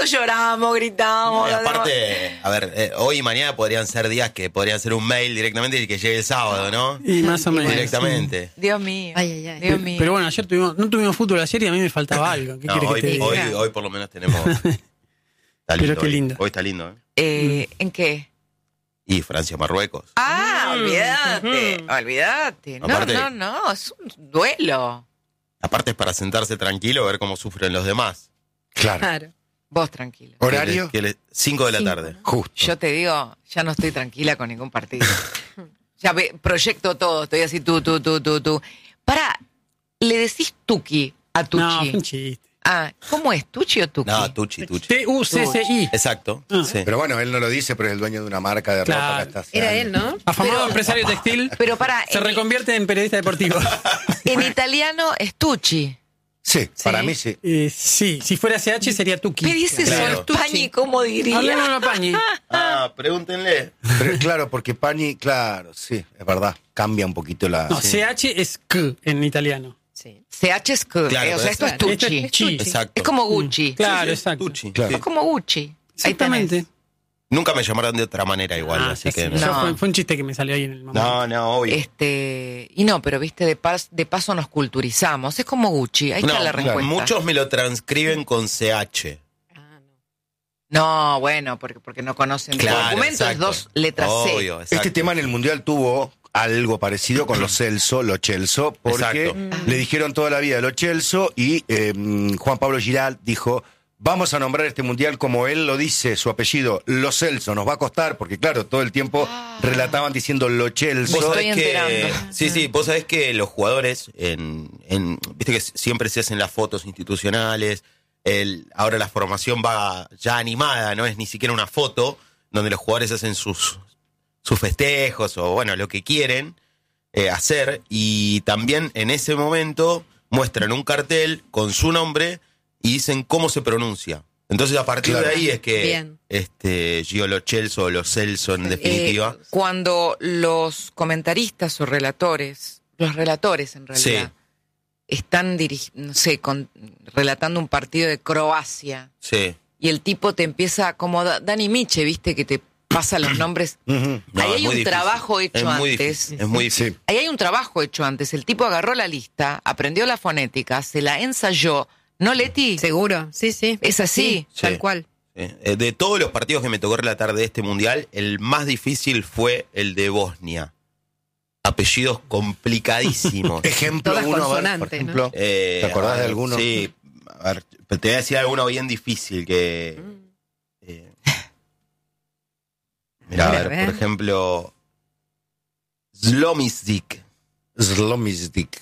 todos lloramos, gritamos. Y aparte, a ver, hoy y mañana podrían ser días que podrían ser un mail directamente y que llegue el sábado, ¿no? Y más o menos. Directamente. Dios mío. Dios mío. Pero bueno, ayer no tuvimos fútbol ayer y a mí me faltaba algo. ¿Qué querés que te diga? Hoy por lo menos tenemos... Está lindo, pero qué lindo. Hoy está lindo, ¿En qué? Y Francia-Marruecos. Olvídate. Aparte- No, es un duelo. Aparte es para sentarse tranquilo, ver cómo sufren los demás. Claro. Vos tranquilo. ¿Horario? 5 de la tarde. Justo. Yo te digo, ya no estoy tranquila con ningún partido. Ya proyecto todo, estoy así tú. Pará, ¿le decís Tuki a Tucci? No, fue un chiste. ¿Cómo es? ¿Tucci o Tuki? No, Tucci. T-U-C-C-I. Exacto. Sí. Pero bueno, él no lo dice, pero es el dueño de una marca de Claro. ropa que está hace Era años. él, ¿no? Afamado empresario textil. Pero pará, Se reconvierte en periodista deportivo. en italiano es Tucci. Sí, para mí sí. Sí, si fuera CH sería Tuki. ¿Qué dice Claro. Solpañi? ¿Cómo diría? No, Pañi. Pregúntenle. Pero claro, porque Pani, claro, sí, es verdad, cambia un poquito la... No, sí. CH es K en italiano. Sí. CH es que, Claro, o sea, esto es claro. Tucci. Esto es Chi. Exacto. Es como Gucci. Claro, exacto. Tucci. Claro. Es como Gucci. Ahí Exactamente. tenés. Nunca me llamaron de otra manera igual, así que Eso no. fue un chiste que me salió ahí en el momento. No, obvio. Y no, pero viste, de paso nos culturizamos. Es como Gucci. Ahí está la respuesta. Muchos me lo transcriben con CH. No, bueno, porque no conocen Claro, el documento, es exacto. 2 letras Obvio, C. exacto. Este tema en el Mundial tuvo algo parecido con los Celso, los Chelsea, porque Exacto. le dijeron toda la vida los Chelsea y Juan Pablo Giral dijo, vamos a nombrar este Mundial como él lo dice, su apellido, los Celso, nos va a costar, porque claro, todo el tiempo relataban diciendo los Chelsea. Me estoy que, enterando. sí, vos sabés que los jugadores, viste que siempre se hacen las fotos institucionales, ahora la formación va ya animada, no es ni siquiera una foto, donde los jugadores hacen sus festejos o bueno, lo que quieren hacer, y también en ese momento muestran un cartel con su nombre y dicen cómo se pronuncia. Entonces a partir Claro. de ahí es que Bien. Gio Lo Celso o Lo Celso en definitiva. Cuando los comentaristas o relatores, los relatores en realidad, están relatando un partido de Croacia Sí. y el tipo te empieza como Dani Miche, viste, que te pasa los nombres. Ujú. No, Ahí es hay muy un difícil. trabajo hecho Es muy antes. difícil, es muy difícil. Sí. Ahí hay un trabajo hecho antes. El tipo agarró la lista, aprendió la fonética, se la ensayó. ¿No, Leti? Seguro, sí. Es así. Sí. Tal cual. De todos los partidos que me tocó relatar de este mundial, el más difícil fue el de Bosnia. Apellidos complicadísimos. Ejemplo Todas uno, a ver, por consonantes, ejemplo, ¿te acordás a de ver, alguno? Sí, a ver, te voy a decir alguno bien difícil que... mira, a ver, por ejemplo, Zlomizdik. Zlomizdik.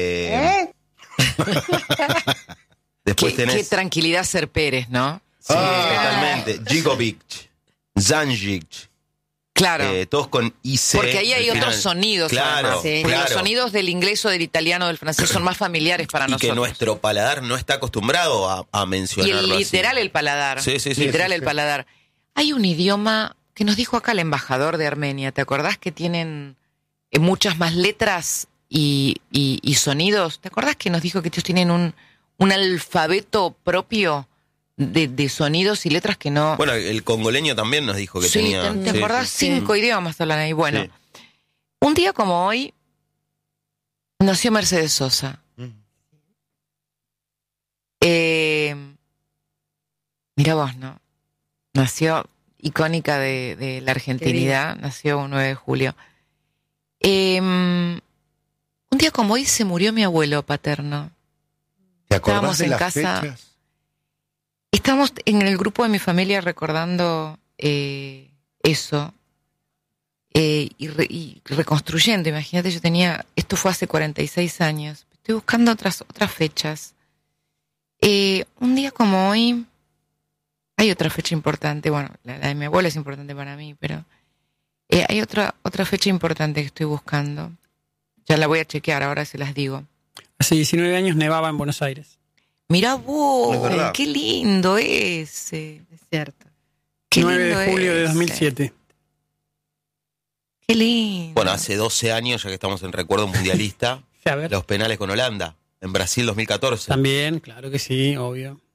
Después Qué tenés... tranquilidad ser Pérez, ¿no? Sí, totalmente. Djigovic, Zanjic, Claro. todos con IC. Porque ahí hay al otros final. sonidos, Claro, además. Sí. Porque claro. los sonidos del inglés o del italiano o del francés son más familiares para Y nosotros. que nuestro paladar no está acostumbrado a Y mencionarlo el literal así. el paladar. Sí, sí, Literal sí, el sí. paladar. Hay un idioma que nos dijo acá el embajador de Armenia. ¿Te acordás que tienen muchas más letras y sonidos? ¿Te acordás que nos dijo que ellos tienen un alfabeto propio de sonidos y letras que no... Bueno, el congoleño también nos dijo que sí, tenía... ¿te sí, acordás? sí. 5 idiomas hablan ahí. Bueno, Sí. un día como hoy nació Mercedes Sosa. Mira vos, ¿no? Nació icónica de la argentinidad, nació un 9 de julio. Un día como hoy se murió mi abuelo paterno. ¿Te acordás Estábamos de en las casa. fechas? Estamos en el grupo de mi familia recordando eso y reconstruyendo. Imagínate, esto fue hace 46 años. Estoy buscando otras fechas. Un día como hoy, hay otra fecha importante. Bueno, la de mi abuela es importante para mí, pero hay otra fecha importante que estoy buscando. Ya la voy a chequear, ahora se las digo. Hace 19 años nevaba en Buenos Aires. Mirá vos, Es verdad. qué lindo ese. Es cierto. Qué 9 lindo de julio de ese. 2007. Qué lindo. Bueno, hace 12 años, ya que estamos en recuerdo mundialista, Sí, a ver. los penales con Holanda, en Brasil 2014. También, claro que sí, obvio.